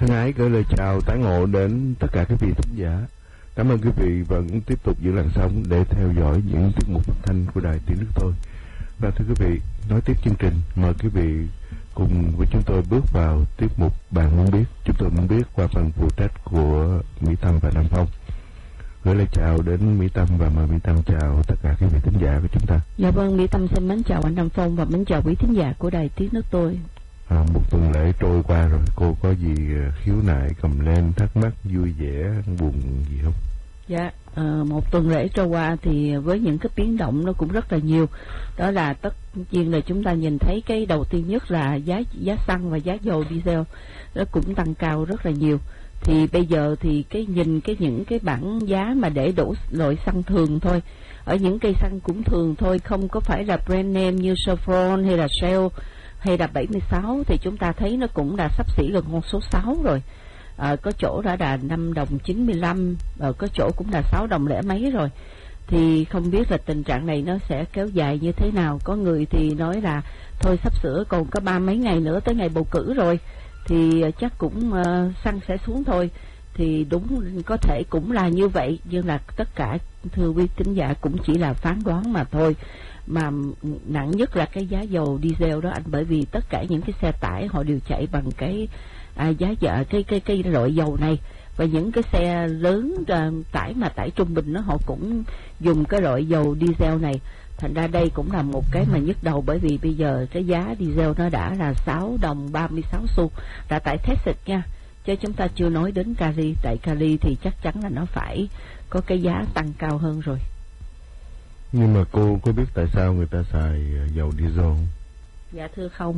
Thân ái gửi lời chào tái ngộ đến tất cả quý vị thính giả. Cảm ơn quý vị vẫn tiếp tục giữ làn sóng để theo dõi những tiết mục phát thanh của Đài Tiếng Nước Tôi. Và thưa quý vị, nói tiếp chương trình, mời quý vị cùng với chúng tôi bước vào tiết mục Bạn Muốn Biết. Chúng tôi muốn biết qua phần phụ trách của Mỹ Tâm và Nam Phong. Gửi lời chào đến Mỹ Tâm và mời Mỹ Tâm chào tất cả quý vị thính giả của chúng ta. Dạ vâng, Mỹ Tâm xin mến chào anh Nam Phong và mến chào quý thính giả của Đài Tiếng Nước Tôi. Một tuần lễ trôi qua rồi, cô có gì khiếu nại, cầm lên, thắc mắc, vui vẻ, buồn gì không? Dạ, một tuần lễ trôi qua thì với những cái biến động nó cũng rất là nhiều. Đó là tất nhiên là chúng ta nhìn thấy cái đầu tiên nhất là giá xăng và giá dầu diesel nó cũng tăng cao rất là nhiều. Thì bây giờ thì những cái bảng giá mà để đổ loại xăng thường thôi, ở những cây xăng cũng thường thôi, không có phải là brand name như Chevron hay là Shell hay là 76 thì chúng ta thấy nó cũng đã xấp xỉ gần con số 6 rồi. Có chỗ đã là 5 đồng 95, có chỗ cũng là 6 đồng lẻ mấy rồi. Thì không biết là tình trạng này nó sẽ kéo dài như thế nào. Có người thì nói là thôi sắp sửa còn có 30 mấy ngày nữa tới ngày bầu cử rồi thì chắc cũng xăng sẽ xuống thôi. Thì đúng có thể cũng là như vậy, nhưng là tất cả thưa quý thính giả cũng chỉ là phán đoán mà thôi. Mà nặng nhất là cái giá dầu diesel đó anh, bởi vì tất cả những cái xe tải họ đều chạy bằng cái cái loại dầu này, và những cái xe lớn tải trung bình nó họ cũng dùng cái loại dầu diesel này. Thành ra đây cũng là một cái mà nhức đầu, bởi vì bây giờ cái giá diesel nó đã là 6 đồng 36 xu đã tại Texas nha, chứ chúng ta chưa nói đến Cali. Tại Cali thì chắc chắn là nó phải có cái giá tăng cao hơn rồi. Nhưng mà cô có biết tại sao người ta xài dầu diesel không? Dạ thưa không.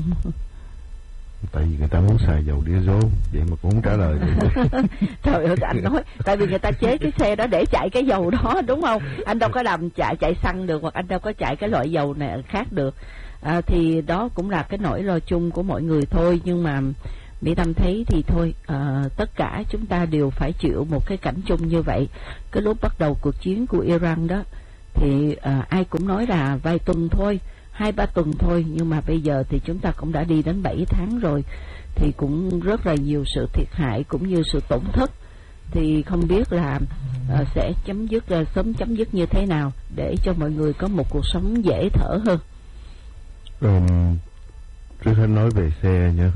Tại vì người ta muốn xài dầu diesel, vậy mà cũng không trả lời được. Trời ơi, anh nói tại vì người ta chế cái xe đó để chạy cái dầu đó, đúng không? Anh đâu có làm chạy xăng được, hoặc anh đâu có chạy cái loại dầu này khác được. Thì đó cũng là cái nỗi lo chung của mọi người thôi. Nhưng mà Mỹ Tâm thấy thì thôi, tất cả chúng ta đều phải chịu một cái cảnh chung như vậy. Cái lúc bắt đầu cuộc chiến của Iran đó thì ai cũng nói là vài tuần thôi, 2-3 tuần thôi, nhưng mà bây giờ thì chúng ta cũng đã đi đến 7 tháng rồi, thì cũng rất là nhiều sự thiệt hại cũng như sự tổn thất. Thì không biết là sẽ sớm chấm dứt như thế nào để cho mọi người có một cuộc sống dễ thở hơn. Trước hết nói về xe nha.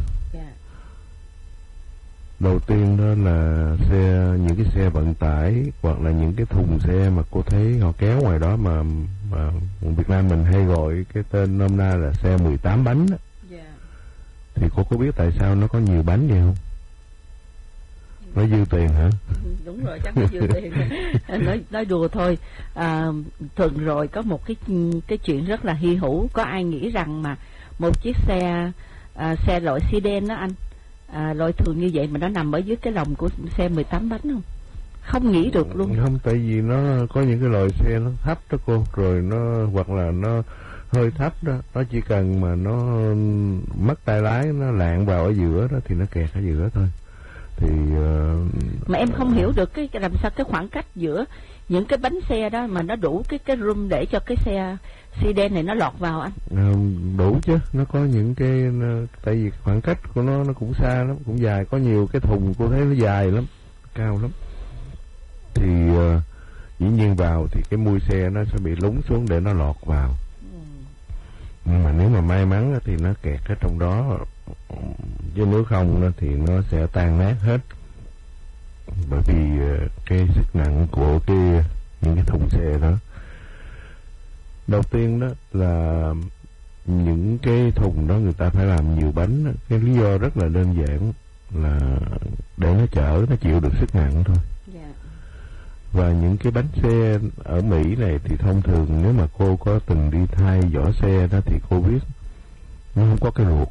Đầu tiên đó là những cái xe vận tải hoặc là những cái thùng xe mà cô thấy họ kéo ngoài đó mà Việt Nam mình hay gọi cái tên nôm na là xe 18 bánh đó. Thì cô có biết tại sao nó có nhiều bánh vậy không? Nó dư tiền hả? Đúng rồi, chắc nó dư tiền. Nói đùa thôi. Tuần rồi có một cái chuyện rất là hy hữu. Có ai nghĩ rằng mà một chiếc xe loại sedan đó anh, loại thường như vậy mà nó nằm ở dưới cái lòng của xe 18 bánh không? Không nghĩ được luôn. Không, tại vì nó có những cái loại xe nó thấp đó cô, rồi nó hoặc là nó hơi thấp đó, nó chỉ cần mà nó mất tay lái, nó lạng vào ở giữa đó thì nó kẹt ở giữa thôi. Thì mà em không hiểu được cái làm sao cái khoảng cách giữa những cái bánh xe đó mà nó đủ cái room để cho cái xe sedan này nó lọt vào anh. Đủ chứ, nó có những cái tại vì khoảng cách của nó cũng xa lắm, cũng dài, có nhiều cái thùng cô thấy nó dài lắm, cao lắm. Thì dĩ nhiên vào thì cái mui xe nó sẽ bị lún xuống để nó lọt vào. Nhưng mà nếu mà may mắn thì nó kẹt ở trong đó, chứ nếu không thì nó sẽ tan nát hết, bởi vì cái sức nặng của những cái thùng xe đó. Đầu tiên đó là những cái thùng đó người ta phải làm nhiều bánh đó. Cái lý do rất là đơn giản là để nó chở, nó chịu được sức nặng thôi. Và những cái bánh xe ở Mỹ này thì thông thường nếu mà cô có từng đi thay vỏ xe đó thì cô biết nó không có cái ruột.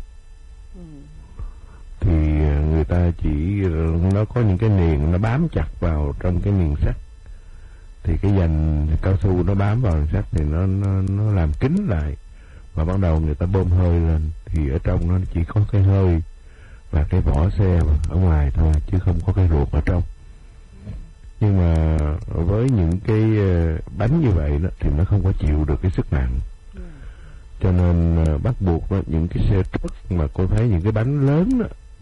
Thì người ta nó có những cái niền nó bám chặt vào trong cái niền sắt, thì cái dành cao su nó bám vào niền sắt thì nó làm kín lại, và bắt đầu người ta bơm hơi lên thì ở trong nó chỉ có cái hơi và cái vỏ xe ở ngoài thôi, chứ không có cái ruột ở trong. Nhưng mà với những cái bánh như vậy đó thì nó không có chịu được cái sức nặng, cho nên bắt buộc đó, những cái xe truck mà cô thấy những cái bánh lớn đó,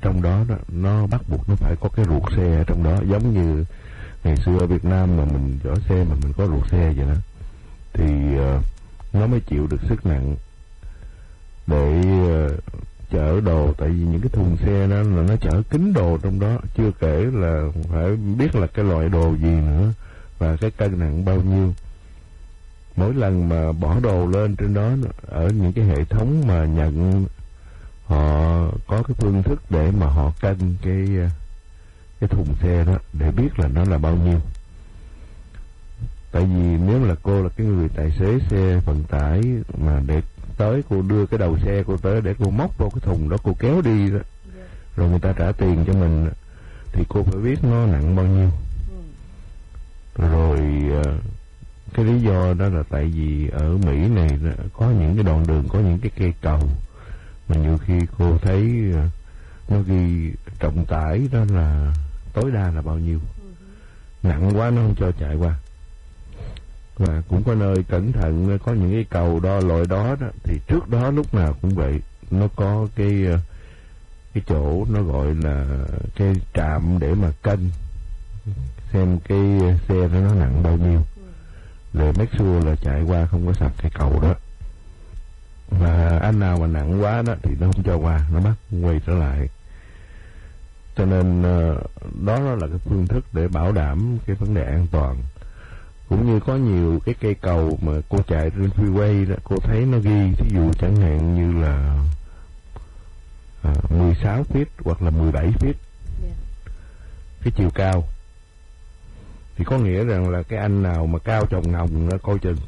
trong đó đó, nó bắt buộc nó phải có cái ruột xe ở trong đó, giống như ngày xưa ở Việt Nam mà mình chở xe mà mình có ruột xe vậy đó, thì nó mới chịu được sức nặng để chở đồ. Tại vì những cái thùng xe đó là nó chở kín đồ trong đó, chưa kể là phải biết là cái loại đồ gì nữa và cái cân nặng bao nhiêu. Mỗi lần mà bỏ đồ lên trên đó, ở những cái hệ thống mà nhận, họ có cái phương thức để mà họ cân cái thùng xe đó để biết là nó là bao nhiêu. Tại vì nếu là cô là cái người tài xế xe vận tải mà để tới cô đưa cái đầu xe cô tới để cô móc vô cái thùng đó cô kéo đi đó, rồi người ta trả tiền cho mình, thì cô phải biết nó nặng bao nhiêu. Rồi cái lý do đó là tại vì ở Mỹ này có những cái đoạn đường có những cái cây cầu mà nhiều khi cô thấy nó ghi trọng tải đó là tối đa là bao nhiêu, nặng quá nó không cho chạy qua. Và cũng có nơi cẩn thận, có những cái cầu đo loại đó thì trước đó lúc nào cũng vậy, nó có cái chỗ nó gọi là cái trạm để mà cân xem cái xe nó nặng bao nhiêu, rồi make sure là chạy qua không có sập cái cầu đó. Và anh nào mà nặng quá đó thì nó không cho qua, nó bắt quay trở lại. Cho nên đó là cái phương thức để bảo đảm cái vấn đề an toàn. Cũng như có nhiều cái cây cầu mà cô chạy trên freeway đó, cô thấy nó ghi thí dụ chẳng hạn như là 16 feet hoặc là 17 feet cái chiều cao, thì có nghĩa rằng là cái anh nào mà cao chồng ngồng nó coi chừng.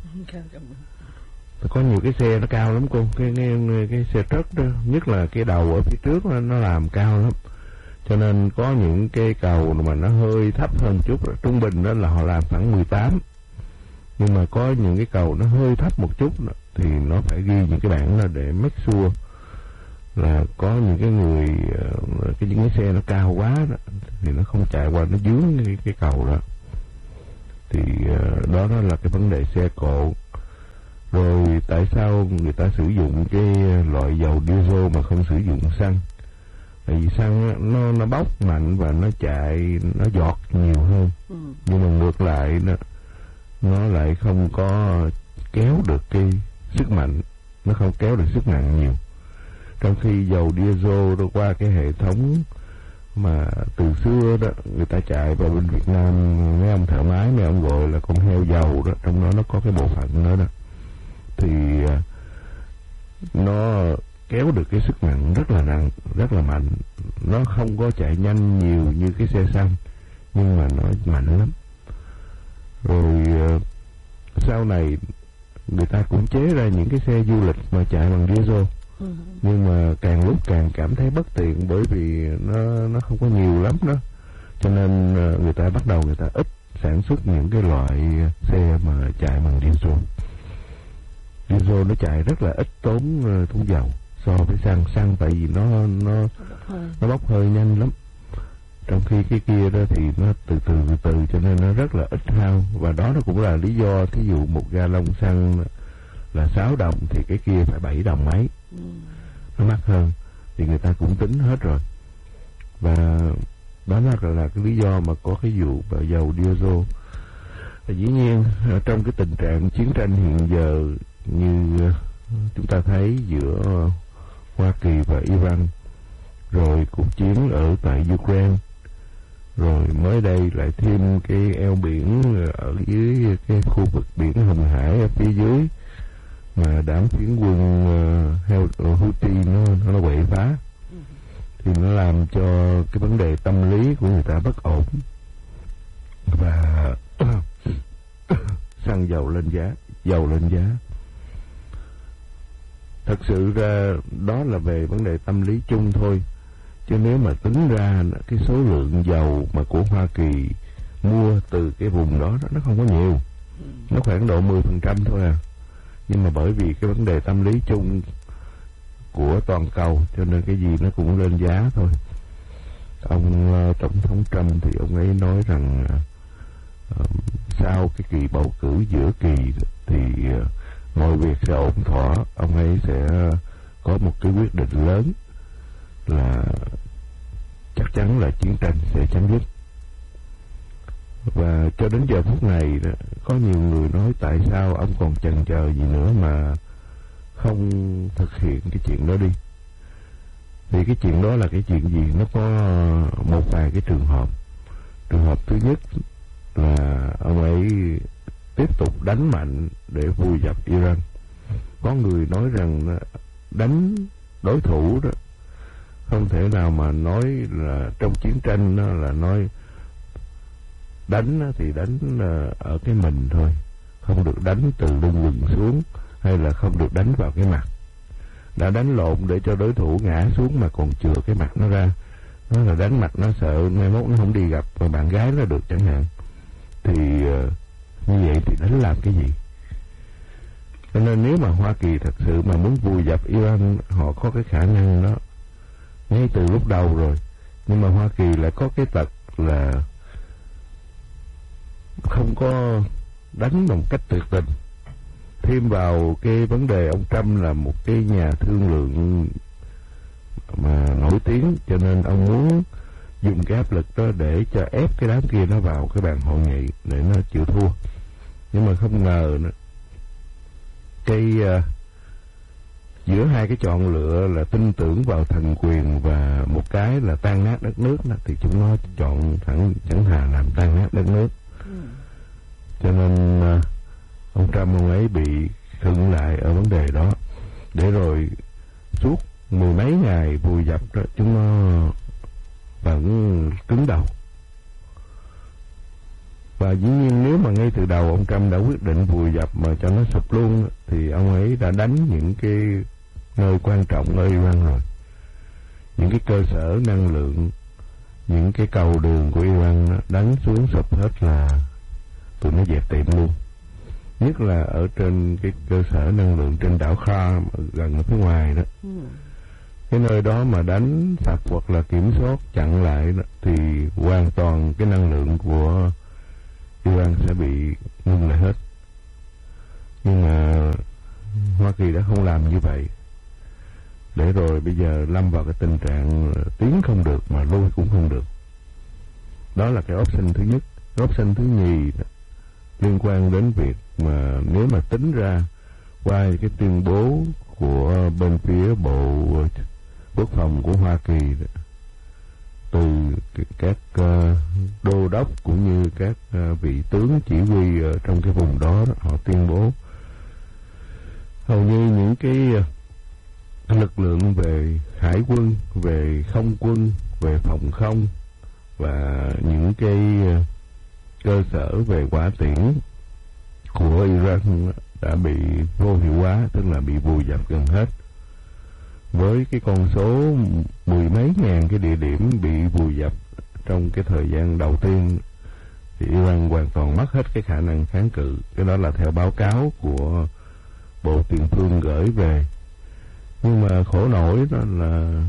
Có nhiều cái xe nó cao lắm cô, cái xe truck đó, nhất là cái đầu ở phía trước nó làm cao lắm. Cho nên có những cái cầu mà nó hơi thấp hơn chút, trung bình đó là họ làm khoảng 18. Nhưng mà có những cái cầu nó hơi thấp một chút đó, thì nó phải ghi những cái bảng đó để make sure là có những cái người những cái xe nó cao quá đó, thì nó không chạy qua, nó dướng cái cầu đó. Thì đó là cái vấn đề xe cộ. Rồi tại sao người ta sử dụng cái loại dầu diesel mà không sử dụng xăng? Tại vì xăng nó bốc mạnh và nó chạy, nó giọt nhiều hơn. Nhưng mà ngược lại nó lại không có kéo được cái sức mạnh, nó không kéo được sức nặng nhiều. Trong khi dầu diesel nó qua cái hệ thống mà từ xưa đó người ta chạy vào bên Việt Nam, mấy ông thợ máy, mấy ông gọi là con heo dầu đó, trong đó nó có cái bộ phận đó đó, thì nó kéo được cái sức nặng rất là nặng, rất là mạnh. Nó không có chạy nhanh nhiều như cái xe xăng, nhưng mà nó mạnh lắm. Rồi sau này người ta cũng chế ra những cái xe du lịch mà chạy bằng diesel, nhưng mà càng lúc càng cảm thấy bất tiện, bởi vì nó không có nhiều lắm đó. Cho nên người ta bắt đầu người ta ít sản xuất những cái loại xe mà chạy bằng diesel. Diesel nó chạy rất là ít tốn dầu so với xăng tại vì nó bốc hơi nhanh lắm. Trong khi cái kia đó thì nó từ từ cho nên nó rất là ít hao. Và đó nó cũng là lý do thí dụ một gallon xăng là 6 đồng thì cái kia phải 7 đồng mấy. Nó mắc hơn thì người ta cũng tính hết rồi. Và đó là cái lý do mà có cái vụ dầu diesel. Dĩ nhiên trong cái tình trạng chiến tranh hiện giờ như chúng ta thấy giữa Hoa Kỳ và Iran, rồi cuộc chiến ở tại Ukraine, rồi mới đây lại thêm cái eo biển ở dưới cái khu vực biển Hồng Hải ở phía dưới mà đám phiến quân Houthi nó quậy phá, thì nó làm cho cái vấn đề tâm lý của người ta bất ổn và xăng dầu lên giá. Thật sự ra đó là về vấn đề tâm lý chung thôi, chứ nếu mà tính ra cái số lượng dầu mà của Hoa Kỳ mua từ cái vùng đó nó không có nhiều, nó khoảng độ 10% thôi à. Nhưng mà bởi vì cái vấn đề tâm lý chung của toàn cầu cho nên cái gì nó cũng lên giá thôi. Ông Tổng thống Trump thì ông ấy nói rằng sau cái kỳ bầu cử giữa kỳ thì mọi việc sẽ ổn thỏa. Ông ấy sẽ có một cái quyết định lớn là chắc chắn là chiến tranh sẽ chấm dứt. Và cho đến giờ phút này đó, có nhiều người nói tại sao ông còn chần chờ gì nữa mà không thực hiện cái chuyện đó đi. Thì cái chuyện đó là cái chuyện gì? Nó có một vài cái trường hợp. Trường hợp thứ nhất là ông ấy tiếp tục đánh mạnh để vùi dập Iran. Có người nói rằng đánh đối thủ đó không thể nào mà nói là trong chiến tranh đó là nói đánh thì đánh ở cái mình thôi, không được đánh từ lưng quần xuống, hay là không được đánh vào cái mặt. Đã đánh lộn để cho đối thủ ngã xuống mà còn chừa cái mặt nó ra, nó là đánh mặt, nó sợ mai mốt nó không đi gặp bạn gái nó được chẳng hạn. Thì như vậy thì đánh làm cái gì? Cho nên nếu mà Hoa Kỳ thật sự mà muốn vùi dập Iran, họ có cái khả năng đó ngay từ lúc đầu rồi. Nhưng mà Hoa Kỳ lại có cái tật là không có đánh một cách tuyệt tình. Thêm vào cái vấn đề ông Trump là một cái nhà thương lượng mà nổi tiếng, cho nên ông muốn dùng cái áp lực đó để cho ép cái đám kia nó vào cái bàn hội nghị để nó chịu thua. Nhưng mà không ngờ nữa, giữa hai cái chọn lựa là tin tưởng vào thần quyền và một cái là tan nát đất nước đó, thì chúng nó chọn chẳng thà làm tan nát đất nước. Cho nên ông Trump ông ấy bị khựng lại ở vấn đề đó, để rồi suốt mười mấy ngày vùi dập đó, chúng nó vẫn cứng đầu. Và dĩ nhiên nếu mà ngay từ đầu ông Trump đã quyết định vùi dập mà cho nó sụp luôn, thì ông ấy đã đánh những cái nơi quan trọng ở Iran rồi. Những cái cơ sở năng lượng, những cái cầu đường của Iran đánh xuống sụp hết là tụi nó dẹp tiệm luôn. Nhất là ở trên cái cơ sở năng lượng trên đảo Kha gần ở phía ngoài đó. Cái nơi đó mà đánh sập hoặc là kiểm soát chặn lại đó, thì hoàn toàn cái năng lượng của Iran sẽ bị ngưng lại hết. Nhưng mà Hoa Kỳ đã không làm như vậy, để rồi bây giờ lâm vào cái tình trạng tiến không được mà lui cũng không được. Đó là cái option thứ nhất. Option thứ nhì đó, liên quan đến việc mà nếu mà tính ra qua cái tuyên bố của bên phía Bộ Quốc phòng của Hoa Kỳ đó, từ các đô đốc cũng như các vị tướng chỉ huy ở trong cái vùng đó, họ tuyên bố hầu như những cái lực lượng về hải quân, về không quân, về phòng không và những cái cơ sở về hỏa tiễn của Iran đã bị vô hiệu hóa, tức là bị vùi dập gần hết. Với cái con số mười mấy ngàn cái địa điểm bị vùi dập trong cái thời gian đầu tiên, thì Iran hoàn toàn mất hết cái khả năng kháng cự. Cái đó là theo báo cáo của Bộ Tiền phương gửi về. Nhưng mà khổ nổi đó là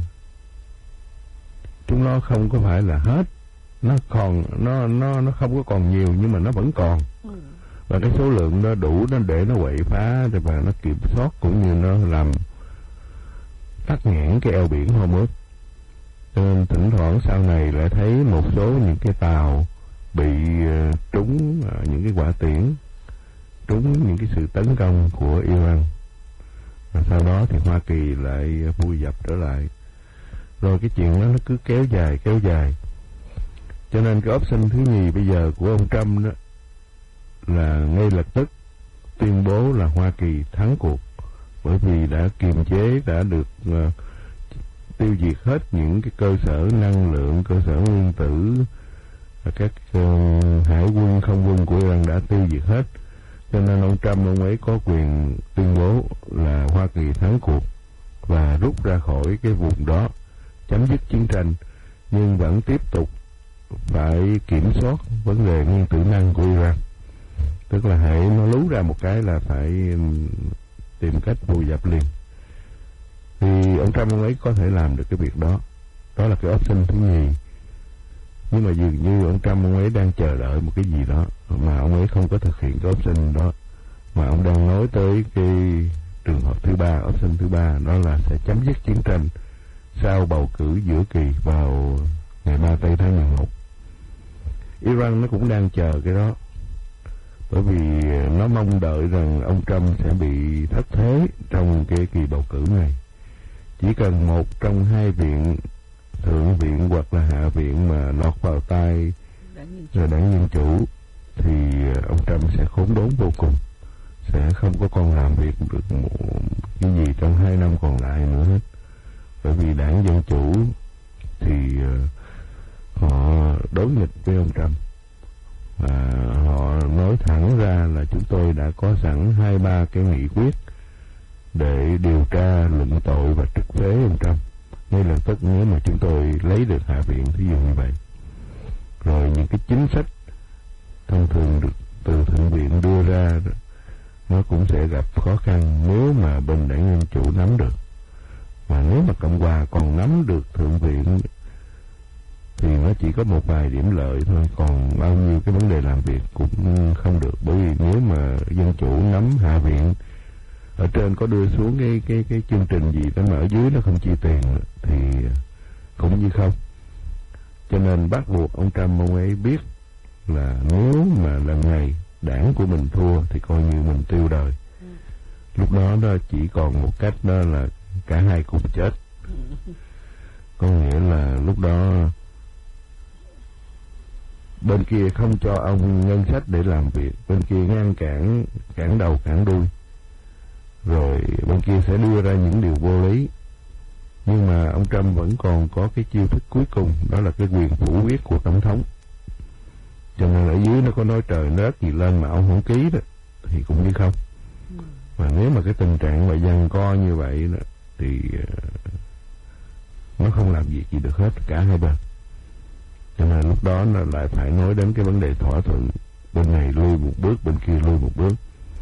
chúng nó không có phải là hết, nó không có còn nhiều, nhưng mà nó vẫn còn. Và cái số lượng nó đủ nó để nó quậy phá và nó kiểm soát, cũng như nó làm tắc nghẽn cái eo biển Hormuz. Cho nên thỉnh thoảng sau này lại thấy một số những cái tàu bị trúng những cái hỏa tiễn, trúng những cái sự tấn công của Iran. Và sau đó thì Hoa Kỳ lại vùi dập trở lại. Rồi cái chuyện đó nó cứ kéo dài. Cho nên cái option thứ nhì bây giờ của ông Trump đó là ngay lập tức tuyên bố là Hoa Kỳ thắng cuộc, bởi vì đã kiềm chế, đã được tiêu diệt hết những cái cơ sở năng lượng, cơ sở nguyên tử, các hải quân, không quân của Iran đã tiêu diệt hết. Cho nên ông Trump ông ấy có quyền tuyên bố là Hoa Kỳ thắng cuộc và rút ra khỏi cái vùng đó, chấm dứt chiến tranh, nhưng vẫn tiếp tục phải kiểm soát vấn đề nguyên tử năng của Iran. Tức là hãy nó lú ra một cái là phải tìm cách vùi dập liền. Thì ông Trump ông ấy có thể làm được cái việc đó. Đó là cái option thứ nhì. Nhưng mà dường như ông Trump ông ấy đang chờ đợi một cái gì đó mà ông ấy không có thực hiện cái option đó, mà ông đang nói tới cái trường hợp thứ ba, option thứ ba, đó là sẽ chấm dứt chiến tranh sau bầu cử giữa kỳ vào ngày 3 tây tháng 11. Iran nó cũng đang chờ cái đó, bởi vì nó mong đợi rằng ông Trump sẽ bị thất thế trong cái kỳ bầu cử này. Chỉ cần một trong hai viện, thượng viện hoặc là hạ viện mà lọt vào tay đảng Dân Chủ thì ông Trump sẽ khốn đốn vô cùng, sẽ không có còn làm việc được cái gì trong 2 năm còn lại nữa hết. Bởi vì đảng Dân Chủ thì họ đối nghịch với ông Trump, và họ nói thẳng ra là chúng tôi đã có sẵn 2-3 cái nghị quyết để điều tra, luận tội và trục phế ông Trump ngay lập tức nếu mà chúng tôi lấy được hạ viện, thí dụ như vậy. Rồi những cái chính sách thông thường được từ thượng viện đưa ra nó cũng sẽ gặp khó khăn nếu mà bên đảng Dân Chủ nắm được. Mà nếu mà Cộng hòa còn nắm được thượng viện thì nó chỉ có một vài điểm lợi thôi, còn bao nhiêu cái vấn đề làm việc cũng không được. Bởi vì nếu mà Dân Chủ nắm hạ viện, ở trên có đưa xuống cái chương trình gì đó mà ở dưới nó không chi tiền thì cũng như không. Cho nên bắt buộc ông Trump ông ấy biết là nếu mà lần này đảng của mình thua thì coi như mình tiêu đời. Lúc đó nó chỉ còn một cách, đó là cả hai cùng chết. Có nghĩa là lúc đó bên kia không cho ông ngân sách để làm việc, bên kia ngăn cản đầu cản đuôi, rồi bên kia sẽ đưa ra những điều vô lý. Nhưng mà ông Trump vẫn còn có cái chiêu thức cuối cùng, đó là cái quyền phủ quyết của tổng thống. Cho nên ở dưới nó có nói trời nớt gì lên mà ông không ký đó thì cũng như không. Và nếu mà cái tình trạng mà giằng co như vậy đó, thì nó không làm việc gì được hết cả hai bên. Cho nên lúc đó nó lại phải nói đến cái vấn đề thỏa thuận, bên này lui một bước, bên kia lui một bước.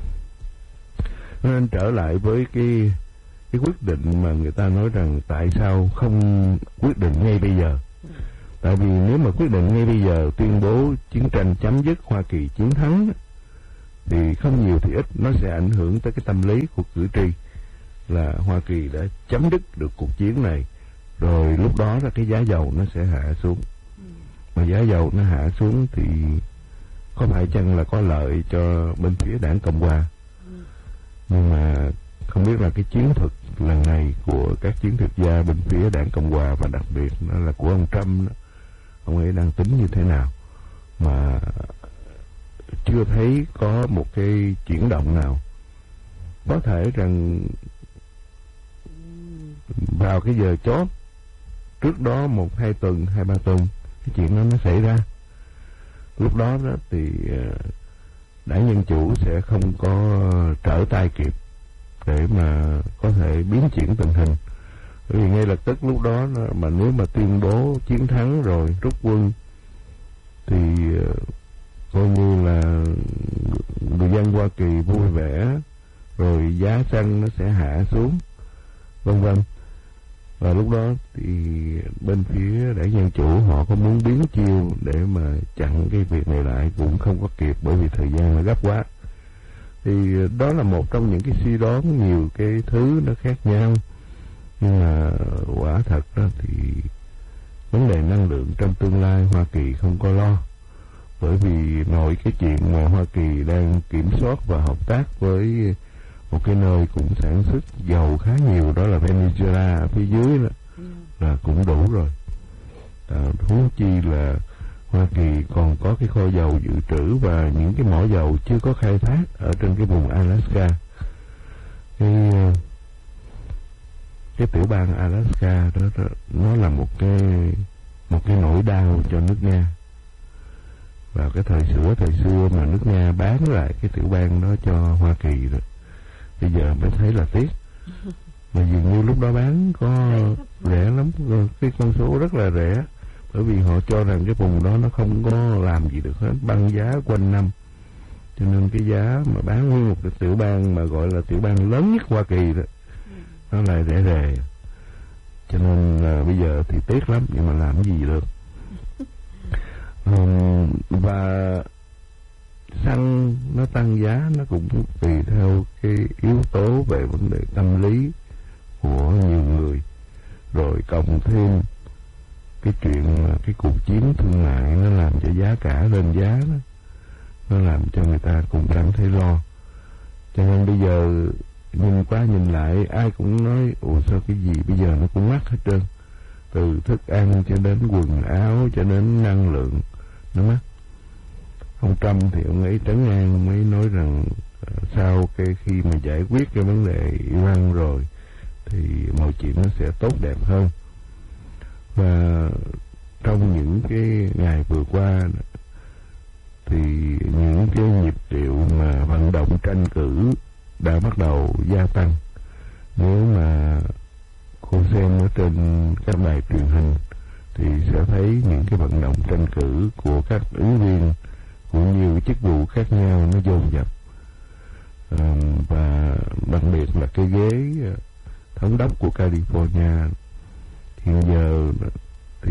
Nên trở lại với cái quyết định mà người ta nói rằng tại sao không quyết định ngay bây giờ. Tại vì nếu mà quyết định ngay bây giờ, tuyên bố chiến tranh chấm dứt, Hoa Kỳ chiến thắng, thì không nhiều thì ít nó sẽ ảnh hưởng tới cái tâm lý của cử tri là Hoa Kỳ đã chấm dứt được cuộc chiến này, rồi lúc đó là cái giá dầu nó sẽ hạ xuống. Mà giá dầu nó hạ xuống thì có phải chăng là có lợi cho bên phía đảng Cộng hòa? Nhưng mà không biết là cái chiến thuật lần này của các chiến thuật gia bên phía đảng Cộng hòa, và đặc biệt nó là của ông Trump đó, ông ấy đang tính như thế nào mà chưa thấy có một cái chuyển động nào. Có thể rằng vào cái giờ chót trước đó 1-2 tuần, 2-3 tuần cái chuyện đó nó xảy ra. Lúc đó thì đảng Dân Chủ sẽ không có trở tay kịp để mà có thể biến chuyển tình hình. Bởi vì ngay lập tức lúc đó mà nếu mà tuyên bố chiến thắng rồi rút quân thì coi như là người dân Hoa Kỳ vui vẻ, rồi giá xăng nó sẽ hạ xuống, vân vân. Và lúc đó thì bên phía đảng Dân Chủ họ có muốn biến chiêu để mà chặn cái việc này lại cũng không có kịp, bởi vì thời gian nó gấp quá. Thì đó là một trong những cái suy đoán, nhiều cái thứ nó khác nhau. Nhưng mà quả thật đó thì vấn đề năng lượng trong tương lai Hoa Kỳ không có lo. Bởi vì nội cái chuyện mà Hoa Kỳ đang kiểm soát và hợp tác với một cái nơi cũng sản xuất dầu khá nhiều, đó là Venezuela ở phía dưới đó, là cũng đủ rồi. Huống chi là Hoa Kỳ còn có cái kho dầu dự trữ và những cái mỏ dầu chưa có khai thác ở trên cái vùng Alaska. Cái tiểu bang Alaska đó, nó là một cái nỗi đau cho nước Nga. Vào cái thời xưa mà nước Nga bán lại cái tiểu bang đó cho Hoa Kỳ rồi, bây giờ mới thấy là tiếc. Mà dường như lúc đó bán có rẻ lắm, cái con số rất là rẻ, bởi vì họ cho rằng cái vùng đó nó không có làm gì được hết, băng giá quanh năm. Cho nên cái giá mà bán nguyên một cái tiểu bang mà gọi là tiểu bang lớn nhất Hoa Kỳ đó, nó lại rẻ rề. Cho nên là bây giờ thì tiếc lắm, nhưng mà làm gì được. Và xăng nó tăng giá nó cũng tùy theo cái yếu tố về vấn đề tâm lý của nhiều người, rồi cộng thêm cái chuyện cái cuộc chiến thương mại nó làm cho giá cả lên giá đó, nó làm cho người ta cũng cảm thấy lo. Cho nên bây giờ nhìn qua nhìn lại ai cũng nói ủa sao cái gì bây giờ nó cũng mắc hết trơn, từ thức ăn cho đến quần áo cho đến năng lượng nó mắc. Ông Trump thì ông ấy trấn an, mới nói rằng sau khi mà giải quyết cái vấn đề Iran rồi thì mọi chuyện nó sẽ tốt đẹp hơn. Và trong những cái ngày vừa qua thì những cái nhịp điệu mà vận động tranh cử đã bắt đầu gia tăng. Nếu mà cô xem ở trên các đài truyền hình thì sẽ thấy những cái vận động tranh cử của các ứng viên của nhiều chức vụ khác nhau nó dồn dập. Và đặc biệt là cái ghế thống đốc của California hiện giờ thì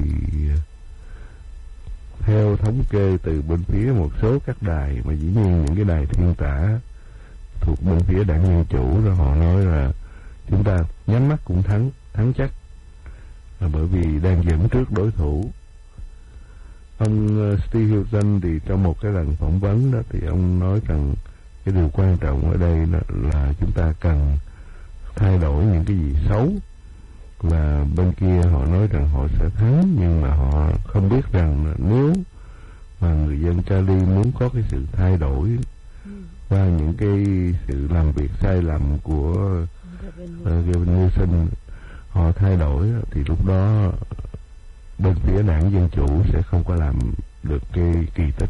theo thống kê từ bên phía một số các đài, mà dĩ nhiên những cái đài thiên tả thuộc bên phía đảng Dân Chủ rồi, họ nói là chúng ta nhắm mắt cũng thắng chắc, là bởi vì đang dẫn trước đối thủ. Ông Steve Hilton thì trong một cái lần phỏng vấn đó thì ông nói rằng cái điều quan trọng ở đây là chúng ta cần thay đổi những cái gì xấu, và bên kia họ nói rằng họ sẽ thắng, nhưng mà họ không biết rằng nếu mà người dân Cali muốn có cái sự thay đổi qua những cái sự làm việc sai lầm của Gavin Newsom, họ thay đổi thì lúc đó bên phía đảng Dân Chủ sẽ không có làm được cái kỳ tích.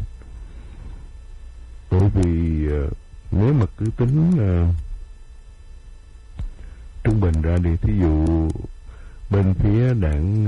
Bởi vì nếu mà cứ tính trung bình ra đi, thí dụ bên phía đảng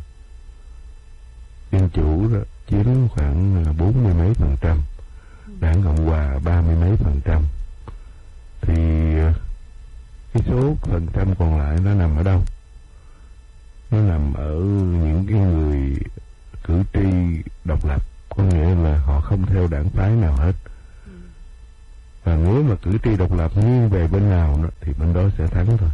Dân Chủ đó chiếm khoảng 40 mấy %, đảng Cộng Hòa 30 mấy %, thì cái số phần trăm còn lại nó nằm ở đâu? Nó nằm ở những cái người cử tri độc lập, có nghĩa là họ không theo đảng phái nào hết. Và nếu mà cử tri độc lập nghiêng về bên nào đó, thì bên đó sẽ thắng thôi.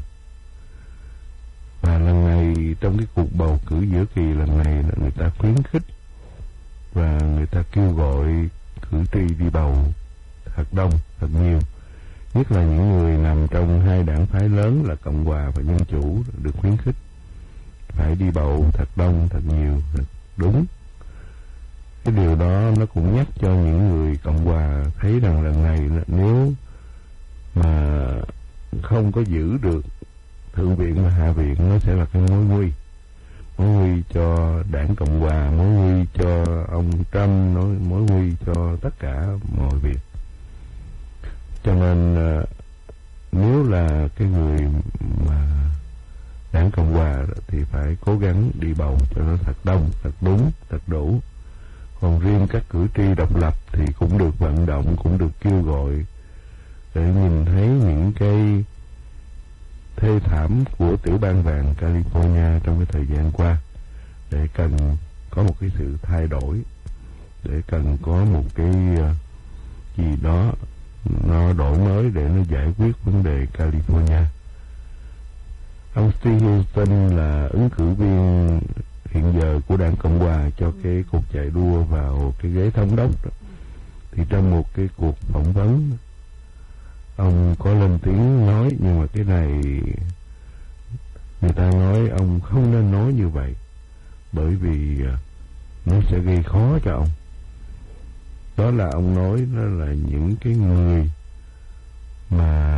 Và lần này trong cái cuộc bầu cử giữa kỳ lần này, người ta khuyến khích và người ta kêu gọi cử tri đi bầu thật đông, thật nhiều. Nhất là những người nằm trong hai đảng phái lớn là Cộng Hòa và Dân Chủ được khuyến khích phải đi bầu thật đông, thật nhiều, thật đúng. Cái điều đó nó cũng nhắc cho những người Cộng Hòa thấy rằng lần này nếu mà không có giữ được Thượng viện và Hạ viện, nó sẽ là cái mối nguy cho đảng Cộng Hòa, mối nguy cho ông Trump, mối nguy cho tất cả mọi việc. Cho nên nếu là cái người mà đảng Cộng Hòa thì phải cố gắng đi bầu cho nó thật đông, thật đúng, thật đủ. Còn riêng các cử tri độc lập thì cũng được vận động, cũng được kêu gọi để nhìn thấy những cái thê thảm của tiểu bang vàng California trong cái thời gian qua, để cần có một cái sự thay đổi, để cần có một cái gì đó nó đổi mới để nó giải quyết vấn đề California. Ông Steve Hilton là ứng cử viên hiện giờ của đảng Cộng Hòa cho cái cuộc chạy đua vào cái ghế thống đốc đó. Thì trong một cái cuộc phỏng vấn, ông có lên tiếng nói, nhưng mà cái này người ta nói ông không nên nói như vậy, bởi vì nó sẽ gây khó cho ông. Đó là ông nói đó là những cái người mà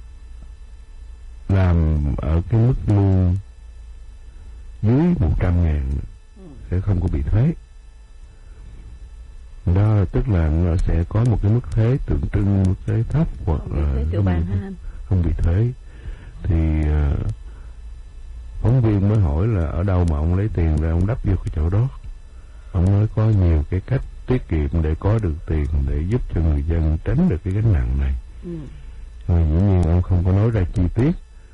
làm ở cái mức lương dưới 100.000 sẽ không có bị thuế. Đó tức là nó sẽ có một cái mức thuế tượng trưng, mức thuế thấp hoặc là không bị thuế. Thì phóng viên mới hỏi là ở đâu mà ông lấy tiền ra ông đắp vô cái chỗ đó. Ông nói có nhiều cái cách tiết kiệm để có được tiền, để giúp cho người dân tránh được cái gánh nặng này. Rồi dĩ nhiên ông không có nói ra chi tiết.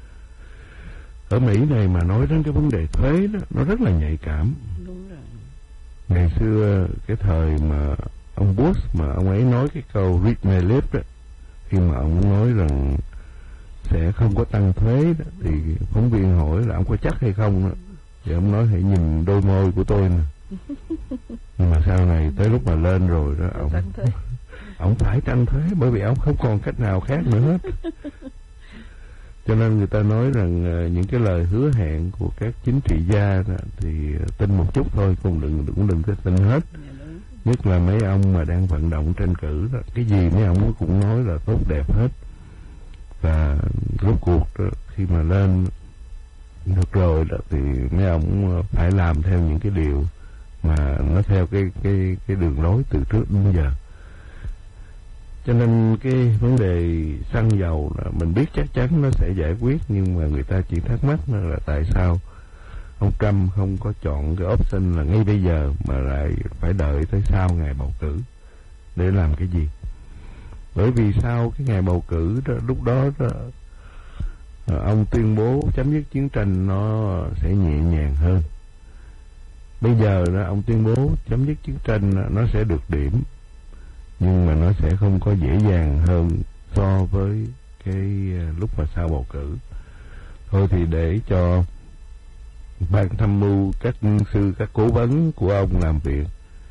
Ở Mỹ này mà nói đến cái vấn đề thuế đó, nó rất là nhạy cảm. Đúng rồi. Ngày xưa cái thời mà ông Bush mà ông ấy nói cái câu read my lips đó, khi mà ông nói rằng sẽ không có tăng thuế đó, thì phóng viên hỏi là ông có chắc hay không đó. Thì ông nói hãy nhìn đôi môi của tôi nè. Nhưng mà sau này tới lúc mà lên rồi đó, ông phải tranh thuế, bởi vì ông không còn cách nào khác nữa hết. Cho nên người ta nói rằng những cái lời hứa hẹn của các chính trị gia đó, thì tin một chút thôi, cũng đừng có tin hết. Nhất là mấy ông mà đang vận động tranh cử đó, cái gì mấy ông cũng nói là tốt đẹp hết. Và rốt cuộc đó, khi mà lên được rồi đó, thì mấy ông phải làm theo những cái điều mà nó theo cái đường lối từ trước đến giờ. Cho nên cái vấn đề xăng dầu là mình biết chắc chắn nó sẽ giải quyết, nhưng mà người ta chỉ thắc mắc là tại sao ông Trump không có chọn cái option là ngay bây giờ mà lại phải đợi tới sau ngày bầu cử để làm cái gì. Bởi vì sau cái ngày bầu cử đó, lúc đó ông tuyên bố chấm dứt chiến tranh nó sẽ nhẹ nhàng hơn. Bây giờ đó, ông tuyên bố chấm dứt chiến tranh nó sẽ được điểm, nhưng mà nó sẽ không có dễ dàng hơn so với cái lúc mà sau bầu cử. Thôi thì để cho ban tham mưu, các nhân sư, các cố vấn của ông làm việc,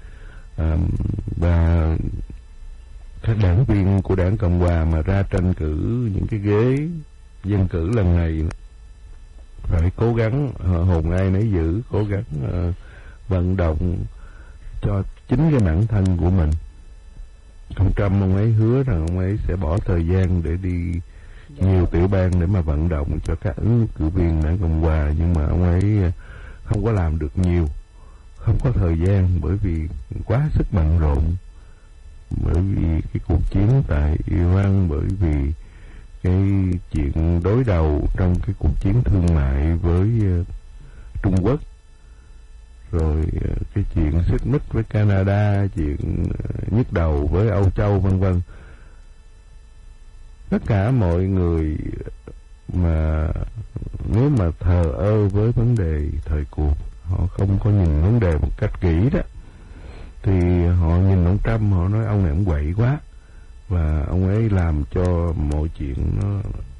và các đảng viên của đảng Cộng Hòa mà ra tranh cử những cái ghế dân cử lần này phải cố gắng hồn ai nấy giữ, cố gắng vận động cho chính cái bản thân của mình. Ông Trump ông ấy hứa rằng ông ấy sẽ bỏ thời gian để đi nhiều tiểu bang để mà vận động cho các ứng cử viên đảng Cộng Hòa, nhưng mà ông ấy không có làm được nhiều, không có thời gian, bởi vì quá sức bận rộn, bởi vì cái cuộc chiến tại Iran, bởi vì cái chuyện đối đầu trong cái cuộc chiến thương mại với Trung Quốc, rồi cái chuyện xích mích với Canada, chuyện nhức đầu với Âu Châu, vân vân. Tất cả mọi người mà nếu mà thờ ơ với vấn đề thời cuộc, họ không có nhìn vấn đề một cách kỹ đó, thì họ nhìn ông Trump, họ nói ông này ông quậy quá, và ông ấy làm cho mọi chuyện nó